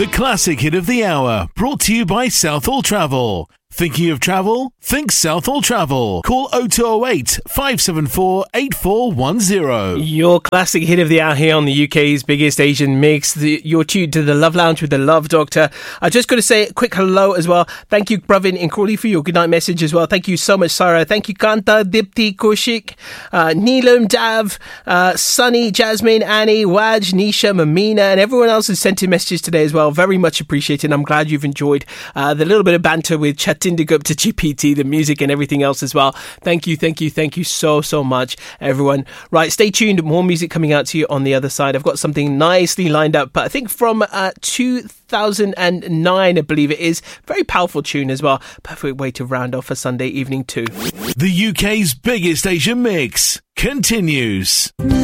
The classic hit of the hour, brought to you by Southall Travel. Thinking of travel? Think Southall Travel. Call 0208 574 8410. Your classic hit of the hour here on the UK's biggest Asian mix. You're tuned to the Love Lounge with the Love Doctor. I just got to say a quick hello as well. Thank you, Pravin and Crawley, for your goodnight message as well. Thank you so much, Sarah. Thank you, Kanta, Dipti, Kaushik, Neelam, Dav, Sunny, Jasmine, Annie, Waj, Nisha, Mamina, and everyone else who sent in messages today as well. Very much appreciated. I'm glad you've enjoyed the little bit of banter with Chatinder Gupta GPT, the music and everything else as well. Thank you so much, everyone. Right, stay tuned. More music coming out to you on the other side. I've got something nicely lined up, but I think from 2009, I believe it is. Very powerful tune as well. Perfect way to round off a Sunday evening too. The UK's biggest Asian mix continues.